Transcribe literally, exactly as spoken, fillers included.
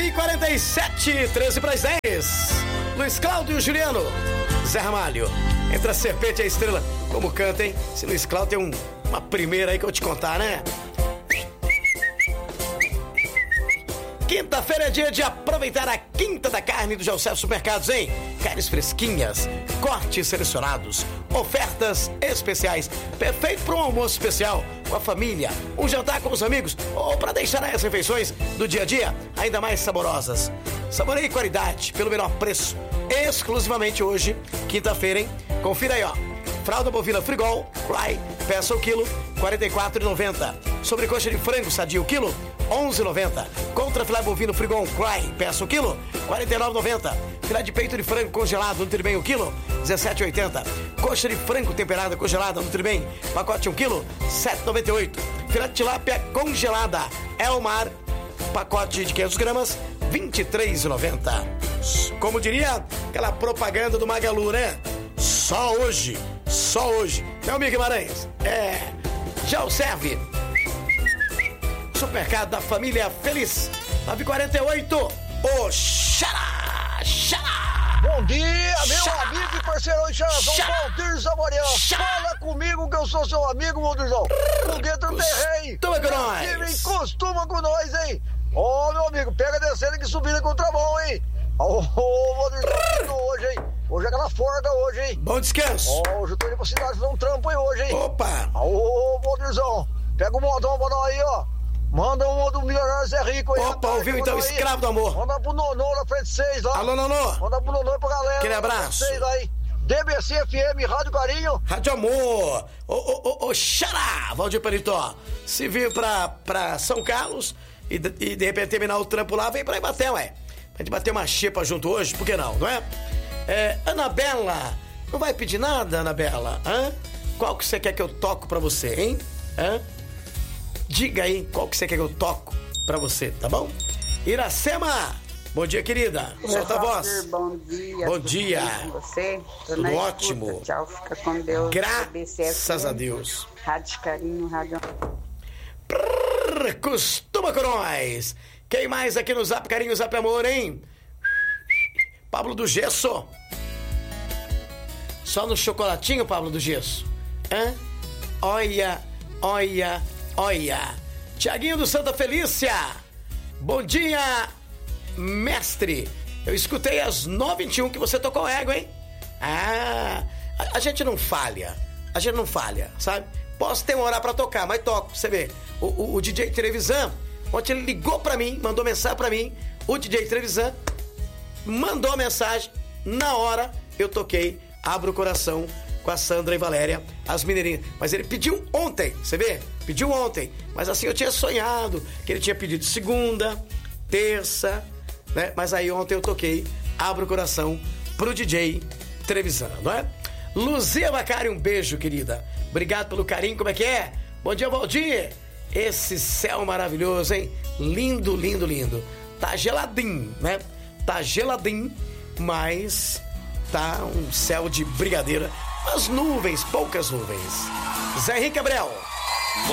e quarenta e sete, treze para as dez. Luiz Cláudio e o Juliano. Zé Ramalho. Entre a serpente e a estrela. Como canta, hein? Esse Luiz Cláudio tem um, uma primeira aí que eu vou te contar, né? Quinta-feira é dia de aproveitar a quinta da carne do Gelcef Supermercados, hein? Carnes fresquinhas, cortes selecionados, ofertas especiais. Perfeito para um almoço especial com a família, um jantar com os amigos ou para deixar as refeições do dia a dia ainda mais saborosas. Saboreie qualidade pelo menor preço. Exclusivamente hoje, quinta-feira, hein? Confira aí, ó. Fralda bovina Frigol, Cry, peça o quilo, quarenta e quatro reais e noventa centavos. Sobrecoxa de frango sadio, quilo, onze reais e noventa centavos. Contra filé bovino Frigol, Cry, peça o quilo, quarenta e nove reais e noventa centavos. Filé de peito de frango congelado, Nutribem, o quilo, dezessete reais e oitenta centavos. Coxa de frango temperada congelada, Nutribem, pacote um quilo, sete reais e noventa e oito centavos. Filé de tilápia congelada, Elmar, pacote de quinhentas gramas, vinte e três reais e noventa centavos. Como diria aquela propaganda do Magalu, né? Só hoje, só hoje. Meu amigo Guimarães, é... Gelcef, Supermercado da Família Feliz, nove e quarenta e oito, ô Xará, Xará. Bom dia, meu Xará. amigo e parceiro Xarazão, Valdir Saboreão. Fala comigo que eu sou seu amigo, Valdirzão. Foguete Terrei. Costuma com nós. Costuma com nós, hein? Ô, oh, meu amigo, pega descendo que subida contra mão, hein? Ô, oh, Valdirzão, hoje, hein? Hoje é aquela forga hoje, hein? Bom descanso. Ó, oh, hoje eu tô indo pra cidade fazer um trampo aí hoje, hein? Opa. Ô, oh, Valdirzão, pega o modão pra nós aí, ó. Manda um do Milionário Zé Rico aí. Opa, ouviu então, aí. Escravo do Amor. Manda pro Nonô na frente seis lá. Alô, Nonô. Manda pro Nonô e pra galera. Aquele abraço. seis aí. D B C F M, Rádio Carinho. Rádio Amor. Ô, ô, ô, ô, Xará, Valdir Paritó. Se vir pra, pra São Carlos e de, e de repente terminar o trampo lá, vem pra Ibaté, ué. Pra gente bater uma xepa junto hoje, por que não, não é? É, Anabela, não vai pedir nada, Anabela? Hã? Qual que você quer que eu toco pra você, hein? Hã? Diga aí qual que você quer que eu toco pra você, tá bom? Iracema, bom dia, querida. Solta a voz. Bom dia. Bom dia. Com você? Tudo ótimo. Tchau, fica com Deus. Graças a Deus. Rádio Carinho, Rádio... Prrr, costuma com nós. Quem mais aqui no Zap Carinho, Zap Amor, hein? Pablo do Gesso. Só no chocolatinho, Pablo do Gesso? Hã? Olha, olha, olha. Tiaguinho do Santa Felícia. Bom dia, mestre. Eu escutei às nove e vinte e um que você tocou ego, hein? Ah, a, a gente não falha. A gente não falha, sabe? Posso ter uma hora pra tocar, mas toco. Você vê, o, o, o D J Trevisan, ontem ele ligou pra mim, mandou mensagem pra mim. O D J Trevisan mandou a mensagem, na hora eu toquei Abra o Coração com a Sandra e Valéria, as mineirinhas. Mas ele pediu ontem, você vê? Pediu ontem. Mas assim, eu tinha sonhado que ele tinha pedido segunda, terça, né? Mas aí ontem eu toquei Abra o Coração pro D J Trevisan, não é? Luzia Bacari, um beijo, querida. Obrigado pelo carinho, como é que é? Bom dia, Valdir. Esse céu maravilhoso, hein? Lindo, lindo, lindo. Tá geladinho, né? Tá geladinho, mas tá um céu de brigadeira. As nuvens, poucas nuvens. Zé Henrique Gabriel.